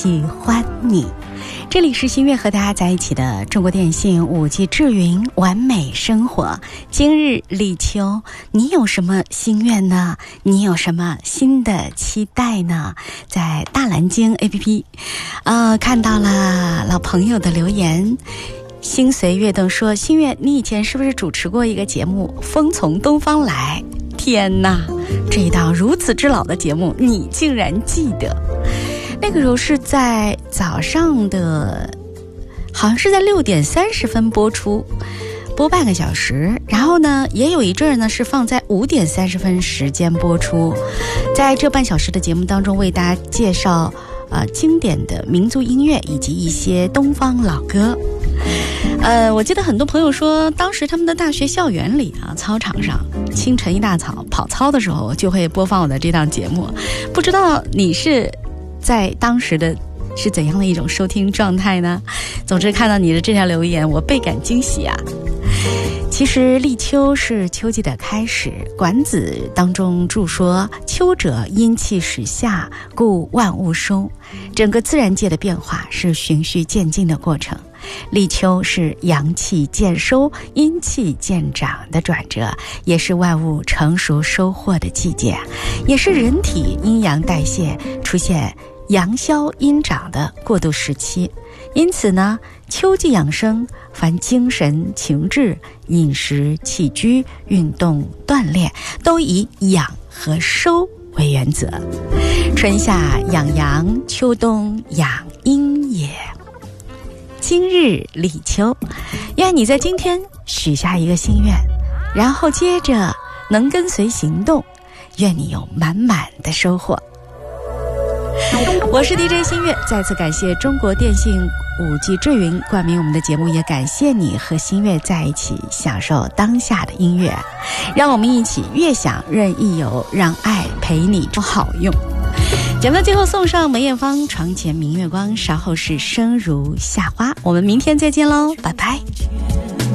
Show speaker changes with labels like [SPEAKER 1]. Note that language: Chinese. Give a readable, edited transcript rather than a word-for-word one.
[SPEAKER 1] 喜欢你。这里是新月和大家在一起的中国电信5G 智云完美生活。今日立秋，你有什么心愿呢？你有什么新的期待呢？在大蓝鲸 APP 看到了老朋友的留言。心随月动说，新月，你以前是不是主持过一个节目《风从东方来》？天哪，这一档如此之老的节目你竟然记得。那个时候是在早上的，好像是在6点30分播出，播半个小时。然后呢，也有一阵儿呢是放在5点30分时间播出。在这半小时的节目当中，为大家介绍经典的民族音乐以及一些东方老歌。我记得很多朋友说，当时他们的大学校园里操场上清晨一大早跑操的时候就会播放我的这档节目。不知道你是在当时的是怎样的一种收听状态呢？总之看到你的这条留言，我倍感惊喜啊。其实立秋是秋季的开始，管子当中注说，秋者阴气始下，故万物收。整个自然界的变化是循序渐进的过程，立秋是阳气渐收，阴气渐长的转折，也是万物成熟收获的季节，也是人体阴阳代谢出现阳消阴长的过渡时期。因此呢，秋季养生，凡精神情志、饮食起居、运动锻炼，都以养和收为原则。春夏养阳，秋冬养阴也。今日立秋，愿你在今天许下一个心愿，然后接着能跟随行动，愿你有满满的收获。我是 DJ 新月，再次感谢中国电信5G 智云冠名我们的节目，也感谢你和新月在一起享受当下的音乐。让我们一起悦享任意游，让爱陪你好用。节目的最后送上梅艳芳床前明月光，稍后是生如夏花。我们明天再见喽，拜拜。